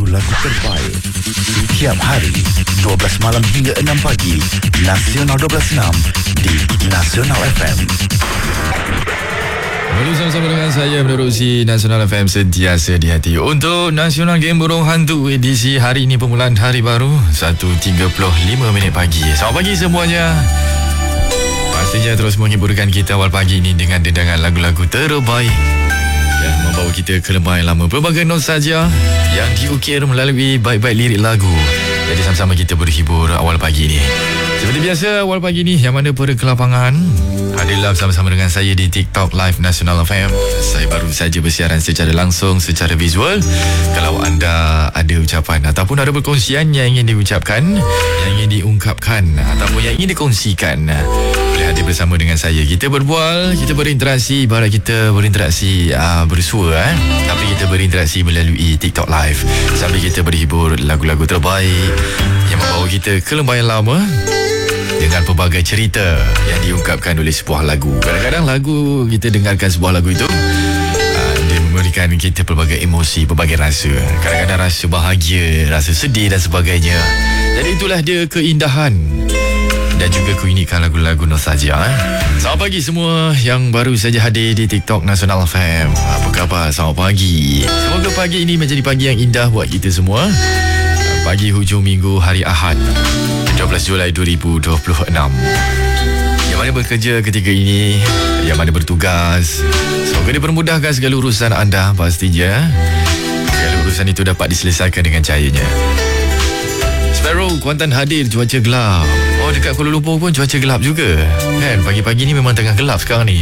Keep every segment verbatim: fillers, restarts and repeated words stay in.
lagu-lagu terbaik setiap hari dua belas malam hingga enam pagi. Nasional dua belas enam di Nasional F M. Kembali sama-sama dengan saya menerusi Nasional F M sentiasa di hati. Untuk Nasional Game Burung Hantu edisi hari ini, permulaan hari baru satu tiga puluh lima minit pagi. Selamat pagi semuanya. Pastinya terus menghiburkan kita awal pagi ini dengan dendangan lagu-lagu terbaik yang membawa kita ke lembah yang lama, pelbagai nostalgia yang diukir melalui baik-baik lirik lagu. Jadi sama-sama kita berhibur awal pagi ini. Seperti biasa, awal pagi ini yang mana pada ke lapangan hadirlah bersama-sama dengan saya di TikTok Live Nasional F M. Saya baru saja bersiaran secara langsung, secara visual. Kalau anda ada ucapan ataupun ada perkongsian yang ingin diucapkan, yang ingin diungkapkan ataupun yang ingin dikongsikan, boleh hadir bersama dengan saya. Kita berbual, kita berinteraksi, ibarat kita berinteraksi uh, bersua eh? Tapi kita berinteraksi melalui TikTok Live sambil kita berhibur lagu-lagu terbaik yang membawa kita ke lembah yang lama dengan pelbagai cerita yang diungkapkan oleh sebuah lagu. Kadang-kadang lagu, kita dengarkan sebuah lagu itu uh, dia memberikan kita pelbagai emosi, pelbagai rasa. Kadang-kadang rasa bahagia, rasa sedih dan sebagainya. Jadi itulah dia keindahan dan juga keunikan lagu-lagu nostalgia eh? Selamat pagi semua yang baru saja hadir di TikTok Nasional F M. Apa khabar? Selamat pagi. Semoga pagi ini menjadi pagi yang indah buat kita semua. Pagi hujung minggu hari Ahad dua belas Julai dua ribu dua puluh enam. Yang mana bekerja ketika ini, yang mana bertugas, semoga dipermudahkan segala urusan anda. Pastinya segala urusan itu dapat diselesaikan dengan cahayanya. Sparrow, Kuantan hadir, cuaca gelap. Oh, dekat Kuala Lumpur pun cuaca gelap juga kan? Pagi-pagi ni memang tengah gelap sekarang ni.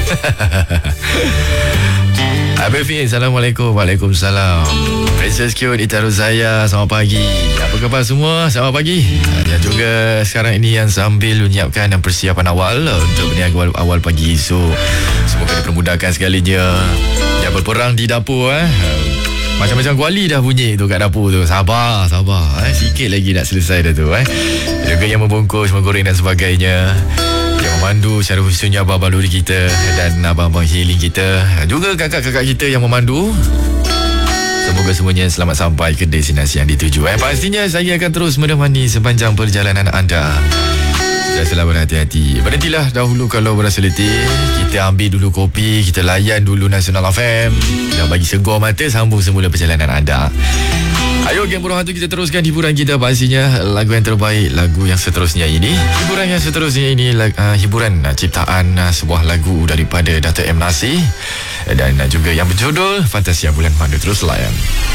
Abel Fin, Assalamualaikum. Waalaikumsalam. Princess Cute, Ita Rozaya, selamat pagi. Apa khabar semua? Selamat pagi. Dan juga sekarang ini yang sambil menyiapkan dan persiapan awal untuk berniaga awal, awal pagi esok. Semoga dipermudahkan segalinya. Yang berperang di dapur eh. Macam-macam kuali dah bunyi tu kat dapur tu. Sabar, sabar eh. Sikit lagi nak selesai dah tu eh. Juga yang membungkus, menggoreng dan sebagainya, yang memandu secara khususnya abang-abang luri kita dan abang-abang healing kita, juga kakak-kakak kita yang memandu. Semoga semuanya selamat sampai ke destinasi yang dituju eh. Pastinya saya akan terus menemani sepanjang perjalanan anda. Selalu berhati-hati. Berhentilah dahulu kalau berasa letih. Kita ambil dulu kopi, kita layan dulu Nasional F M dan bagi segar mata, sambung semula perjalanan anda. Ayo Geng Burung Hantu, kita teruskan hiburan kita. Pastinya lagu yang terbaik, lagu yang seterusnya ini, hiburan yang seterusnya ini uh, hiburan uh, ciptaan uh, sebuah lagu daripada Dato' M. Nasir dan uh, juga yang berjudul Fantasia Bulan Madu. Terus layan.